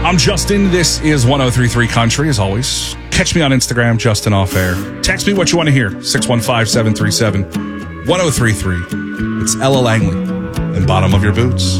I'm Justin. This is 103.3 Country, as always. Catch me on Instagram, Justin Off Air. Text me what you want to hear, 615-737-1033. It's Ella Langley and Bottom of Your Boots.